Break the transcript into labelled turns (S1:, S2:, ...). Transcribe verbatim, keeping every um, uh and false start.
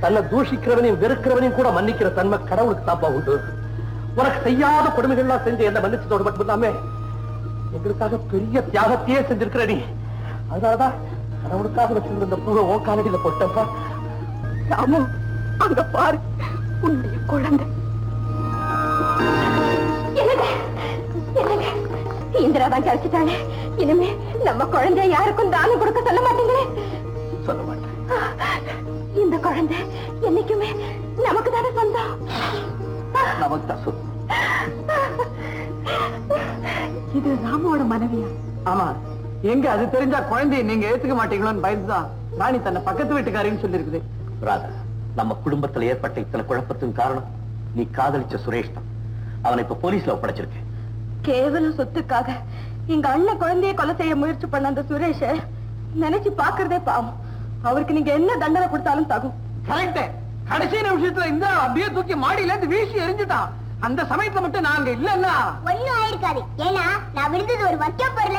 S1: தன்னை தூஷிக்கிறவனையும் வெறுக்கிறவனையும் கூட மன்னிக்கிற தன்மை கடவுளுக்கு தாப்பா உண்டு. உனக்கு செய்யாத கொடுமைகள்லாம் செஞ்சு என்ன மன்னிச்சதோடு மட்டும் இல்லாம எங்களுக்காக பெரிய தியாகத்தையே செஞ்சிருக்கிற நீ. அதனாலதான் கடவுளுக்காக வச்சிருந்த பூவை ஓ காலடியில போட்டப்பா.
S2: ராமு, அங்க பாரு, உன்னுடைய குழந்தை. இந்திரா தான் கிடைச்சிட்டாங்க. இனிமே நம்ம குழந்தைய யாருக்கும் தானம் கொடுக்க சொல்ல மாட்டீங்களே?
S1: சொல்ல மாட்டேன்.
S2: இந்த குழந்தை என்னைக்குமே நமக்கு தானே சொந்தம்.
S1: நமக்கு தான் சொந்தம்.
S2: இது ராமுவோட மனைவியா?
S3: ஆமா. எங்க அது தெரிஞ்சா குழந்தைய நீங்க ஏத்துக்க மாட்டீங்களோன்னு பயந்துதான் ராணி தன்னை பக்கத்து வீட்டுக்காரின்னு சொல்லி இருக்குது.
S1: ராதா, நம்ம குடும்பத்துல ஏற்பட்ட இத்தனை குழப்பத்துக்கு காரணம் நீ காதலிச்ச சுரேஷ் தான். அவனை இப்ப போலீஸ்ல ஒப்படைச்சிருக்கேன்.
S2: கேவலம் சொத்துக்காக எங்க அண்ணன் குழந்தைய கொலை செய்ய முயற்சி பண்ண அந்த சுரேஷ நினைச்சு பாக்குறதே பாவம். அவருக்கு நீங்க என்ன தண்டனை கொடுத்தாலும் தகும்.
S3: கரெக்ட். கடைசி நிமிஷத்துல இந்த அப்படியே தூக்கி மாடியில இருந்து வீசி எரிஞ்சுட்டான். அந்த சமயத்துல மட்டும் நாங்க இல்லன்னா
S4: ஒன்னும் ஆயிருக்காது. ஏன்னா நான் விழுந்தது ஒரு வச்ச பொருள்.